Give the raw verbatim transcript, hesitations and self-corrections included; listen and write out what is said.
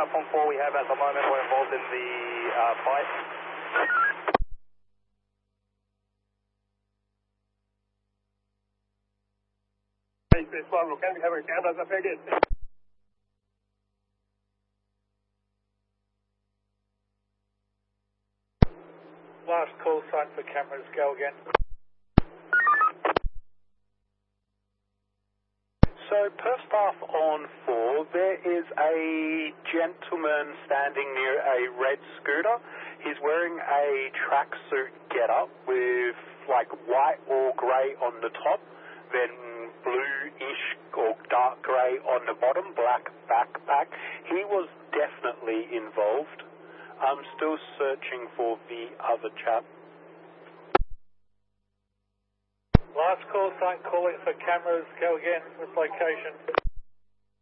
platform four we have at the moment, we're involved in the uh, fight. This one, can we have a cameras affected? Last call sign for cameras, go again. So, per staff on four, there is a gentleman standing near a red scooter. He's wearing a tracksuit getup with like white or grey on the top, then blue-ish or dark grey on the bottom, black backpack. He was definitely involved. I'm still searching for the other chap. Last call sign calling for cameras, go again with location.